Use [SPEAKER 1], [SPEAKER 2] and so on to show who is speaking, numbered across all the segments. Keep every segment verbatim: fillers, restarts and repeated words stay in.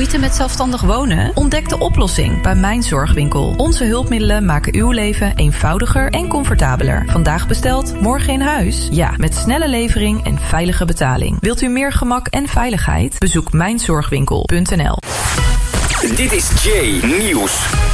[SPEAKER 1] Moeite met zelfstandig wonen? Ontdek de oplossing bij Mijn Zorgwinkel. Onze hulpmiddelen maken uw leven eenvoudiger en comfortabeler. Vandaag besteld, morgen in huis? Ja, met snelle levering en veilige betaling. Wilt u meer gemak en veiligheid? Bezoek mijn zorgwinkel punt n l.
[SPEAKER 2] Dit is J Nieuws.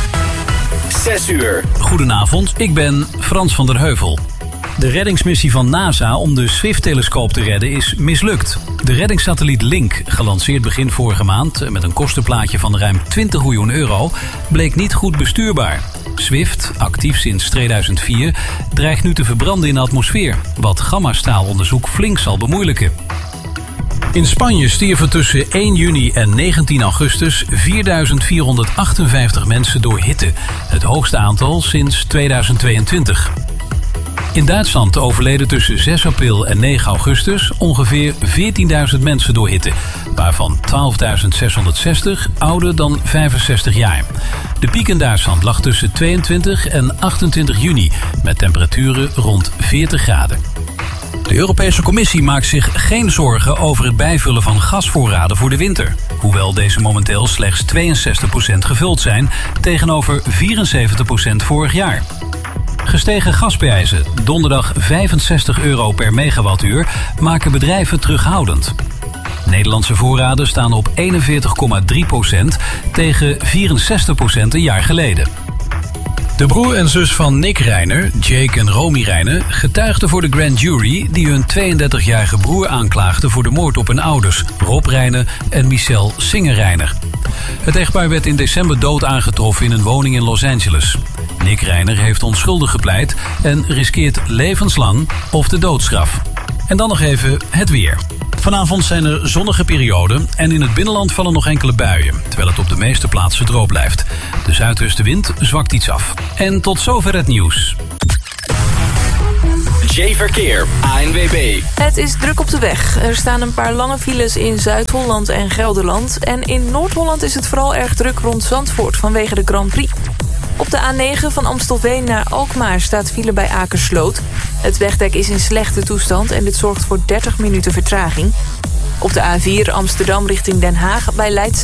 [SPEAKER 2] zes uur.
[SPEAKER 3] Goedenavond, ik ben Frans van der Heuvel. De reddingsmissie van NASA om de Swift-telescoop te redden is mislukt. De reddingssatelliet Link, gelanceerd begin vorige maand met een kostenplaatje van ruim twintig miljoen euro, bleek niet goed bestuurbaar. Swift, actief sinds tweeduizend vier, dreigt nu te verbranden in de atmosfeer, wat gamma-straalonderzoek flink zal bemoeilijken. In Spanje stierven tussen één juni en negentien augustus vierduizend vierhonderdachtenvijftig mensen door hitte. Het hoogste aantal sinds tweeduizend tweeëntwintig. In Duitsland overleden tussen zes april en negen augustus ongeveer veertienduizend mensen door hitte, waarvan twaalfduizend zeshonderdzestig ouder dan vijfenzestig jaar. De piek in Duitsland lag tussen tweeëntwintig en achtentwintig juni met temperaturen rond veertig graden. De Europese Commissie maakt zich geen zorgen over het bijvullen van gasvoorraden voor de winter. Hoewel deze momenteel slechts tweeënzestig procent gevuld zijn tegenover vierenzeventig procent vorig jaar. Gestegen gasprijzen, donderdag vijfenzestig euro per megawattuur, maken bedrijven terughoudend. Nederlandse voorraden staan op eenenveertig komma drie procent tegen vierenzestig procent een jaar geleden. De broer en zus van Nick Reiner, Jake en Romy Reiner, getuigden voor de grand jury die hun tweeëndertigjarige broer aanklaagde voor de moord op hun ouders, Rob Reiner en Michelle Singer Reiner. Het echtpaar werd in december dood aangetroffen in een woning in Los Angeles. Nick Reiner heeft onschuldig gepleit en riskeert levenslang of de doodstraf. En dan nog even het weer. Vanavond zijn er zonnige perioden en in het binnenland vallen nog enkele buien, terwijl het op de meeste plaatsen droog blijft. De zuidwestenwind zwakt iets af. En tot zover het nieuws.
[SPEAKER 2] J-Verkeer, A N W B.
[SPEAKER 4] Het is druk op de weg. Er staan een paar lange files in Zuid-Holland en Gelderland. En in Noord-Holland is het vooral erg druk rond Zandvoort vanwege de Grand Prix. Op de A negen van Amstelveen naar Alkmaar staat file bij Akersloot. Het wegdek is in slechte toestand en dit zorgt voor dertig minuten vertraging. Op de A vier Amsterdam richting Den Haag bij Leidse